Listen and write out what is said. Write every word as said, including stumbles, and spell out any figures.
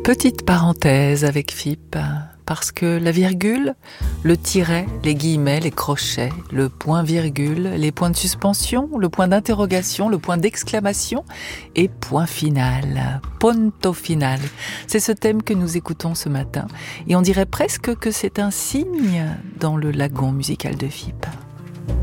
Petite parenthèse avec F I P, parce que la virgule, le tiret, les guillemets, les crochets, le point-virgule, les points de suspension, le point d'interrogation, le point d'exclamation et point final, punto final. C'est ce thème que nous écoutons ce matin et on dirait presque que c'est un signe dans le lagon musical de F I P.